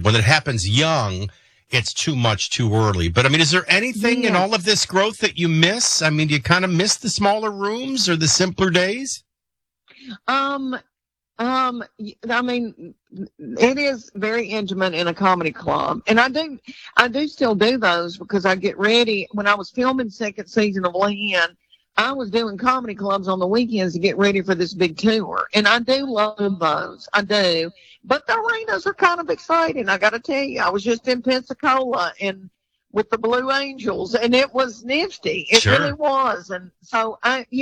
When it happens young, it's too much too early. But I mean, is there anything in all of this growth that you miss? I mean, do you kind of miss the smaller rooms or the simpler days? I mean, it is very intimate in a comedy club, and I do still do those because I get ready. When I was filming second season of Leanne, I was doing comedy clubs on the weekends to get ready for this big tour, and I do love those. I do, but the arenas are kind of exciting. I got to tell you, I was just in Pensacola and with the Blue Angels, and it was nifty. It really was. And so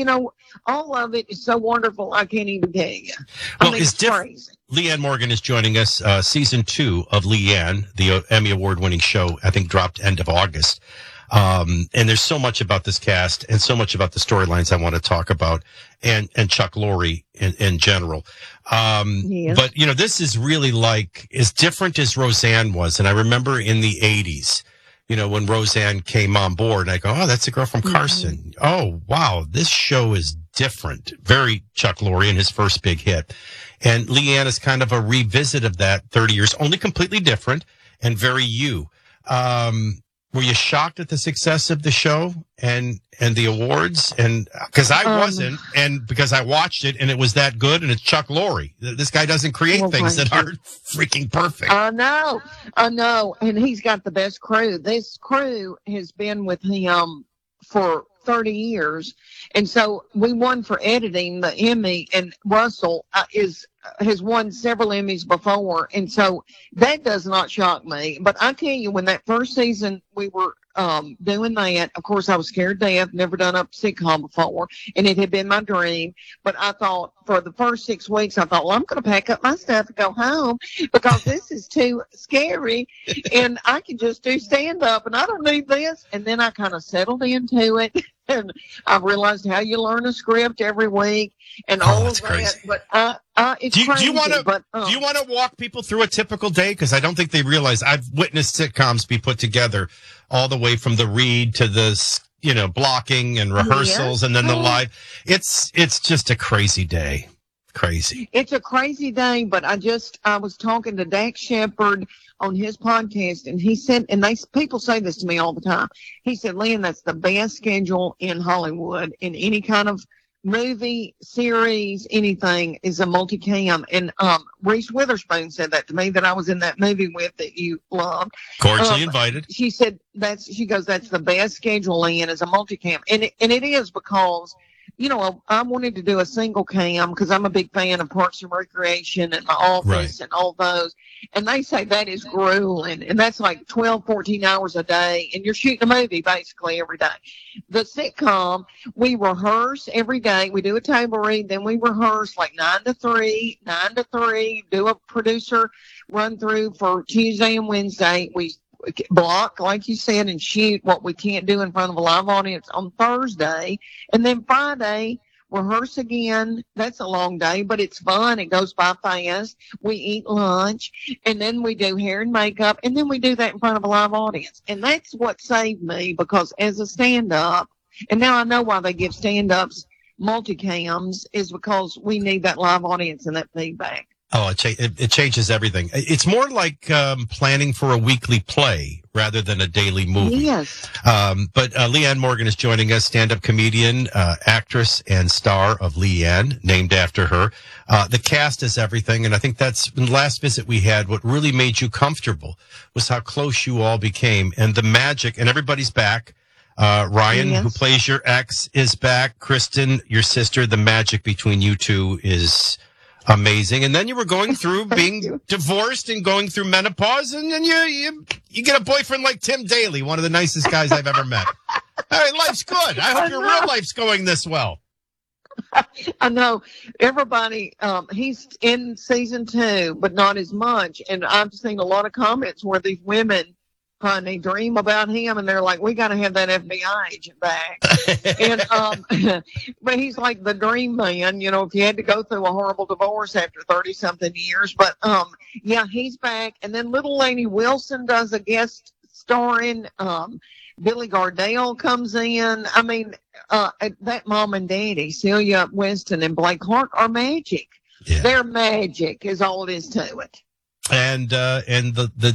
all of it is so wonderful. I can't even tell you. Well, it's crazy. Leanne Morgan is joining us. Season 2 of Leanne, the Emmy Award-winning show, I think dropped end of August. And there's so much about this cast and so much about the storylines I want to talk about, and Chuck Lorre in general. But this is really like as different as Roseanne was. And I remember in the 80s, when Roseanne came on board, and I go, oh, that's a girl from Carson. Mm-hmm. Oh, wow, this show is different. Very Chuck Lorre in his first big hit. And Leanne is kind of a revisit of that 30 years, only completely different and very you. Were you shocked at the success of the show and the awards? And because I wasn't, and because I watched it and it was that good, and it's Chuck Lorre. This guy doesn't create things that aren't freaking perfect. I know. And he's got the best crew. This crew has been with him for 30 years. And so we won for editing the Emmy, and Russell has won several Emmys before. And so that does not shock me. But I tell you, when that first season we were doing that, of course, I was scared to death, never done a sitcom before, and it had been my dream. But I thought for the first 6 weeks, I thought, well, I'm going to pack up my stuff and go home because this is too scary, and I can just do stand-up, and I don't need this. And then I kind of settled into it, and I realized how you learn a script every week and all of that. Crazy. But it's crazy. Do you want to walk people through a typical day? Because I don't think they realize I've witnessed sitcoms be put together all the way from the read to the blocking and rehearsals and then the live. It's just a crazy day. Crazy. It's a crazy day, but I was talking to Dax Shepard on his podcast, and he said, and people say this to me all the time. He said, Lynn, that's the best schedule in Hollywood in any kind of movie, series, anything is a multicam. And Reese Witherspoon said that to me, that I was in that movie with that you loved. Cordially invited. She said that's the best schedule in is a multicam. And it is because I wanted to do a single cam because I'm a big fan of Parks and Recreation and The Office and all those. And they say that is grueling. And that's like 12, 14 hours a day. And you're shooting a movie basically every day. The sitcom, we rehearse every day. We do a table read. Then we rehearse like 9 to 3, do a producer run through for Tuesday and Wednesday. We block, like you said, and shoot what we can't do in front of a live audience on Thursday. And then Friday, rehearse again. That's a long day, but it's fun. It goes by fast. We eat lunch, and then we do hair and makeup, and then we do that in front of a live audience. And that's what saved me, because as a stand-up, and now I know why they give stand-ups multicams, is because we need that live audience and that feedback. Oh, it changes everything. It's more like planning for a weekly play rather than a daily movie. Yes. But Leanne Morgan is joining us, stand-up comedian, actress, and star of Leanne, named after her. The cast is everything, and I think that's in the last visit we had. What really made you comfortable was how close you all became, and the magic. And everybody's back. Ryan, who plays your ex, is back. Kristen, your sister. The magic between you two is amazing. And then you were going through being divorced and going through menopause, and then you get a boyfriend like Tim Daly, one of the nicest guys I've ever met. All right, life's good. I hope your real life's going this well. I know. Everybody, he's in season 2, but not as much. And I've seen a lot of comments where these women, honey, dream about him, and they're like, we got to have that FBI agent back. And but he's like the dream man, if you had to go through a horrible divorce after 30-something years. But he's back. And then little Lainey Wilson does a guest starring. Billy Gardell comes in. I mean, that mom and daddy, Celia Winston and Blake Hart, are magic. Yeah. They're magic is all it is to it. And the